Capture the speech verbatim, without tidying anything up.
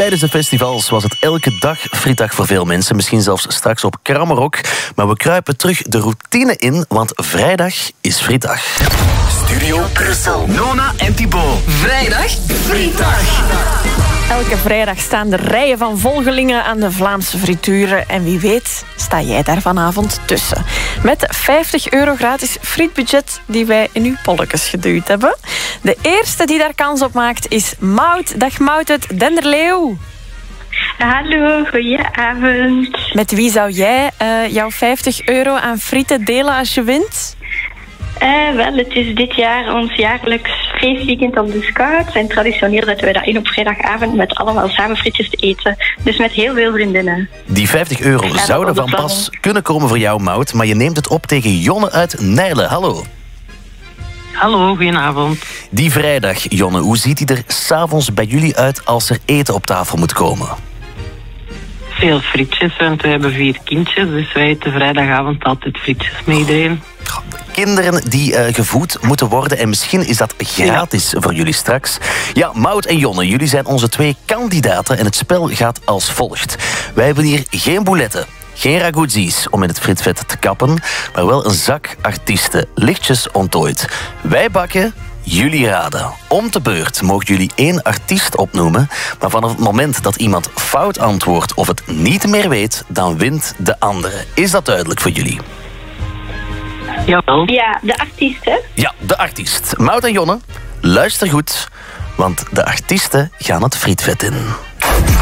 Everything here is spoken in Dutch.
Tijdens de festivals was het elke dag frietdag voor veel mensen. Misschien zelfs straks op Krammerok. Maar we kruipen terug de routine in, want vrijdag is frietdag. Studio Brussel. Nona en Thibaut. Vrijdag frietdag. Elke vrijdag staan de rijen van volgelingen aan de Vlaamse frituren. En wie weet sta jij daar vanavond tussen. Met vijftig euro gratis frietbudget die wij in uw polletjes geduwd hebben. De eerste die daar kans op maakt is Maud. Dag Maud uit Denderleeuw. Hallo, goedenavond. Met wie zou jij uh, jouw vijftig euro aan frieten delen als je wint? Uh, wel, het is dit jaar ons jaarlijks feestweekend op de Scouts. En traditioneel zetten wij dat in op vrijdagavond met allemaal samen frietjes te eten. Dus met heel veel vriendinnen. Die vijftig euro zouden van pas kunnen komen voor jou, Maud. Maar je neemt het op tegen Jonne uit Nijlen. Hallo. Hallo, goedenavond. Die vrijdag, Jonne, hoe ziet die er 's avonds bij jullie uit als er eten op tafel moet komen? Veel frietjes, want we hebben vier kindjes. Dus wij eten vrijdagavond altijd frietjes met iedereen. Kinderen die uh, gevoed moeten worden. En misschien is dat gratis ja. voor jullie straks. Ja, Maud en Jonne, jullie zijn onze twee kandidaten. En het spel gaat als volgt. Wij hebben hier geen bouletten, geen ragouzis om in het frietvet te kappen. Maar wel een zak artiesten, lichtjes ontdooid. Wij bakken, jullie raden. Om de beurt mogen jullie één artiest opnoemen. Maar vanaf het moment dat iemand fout antwoordt of het niet meer weet, dan wint de andere. Is dat duidelijk voor jullie? Jawel. Ja, de artiest, hè? Ja, de artiest. Maud en Jonne, luister goed, want de artiesten gaan het frietvet in.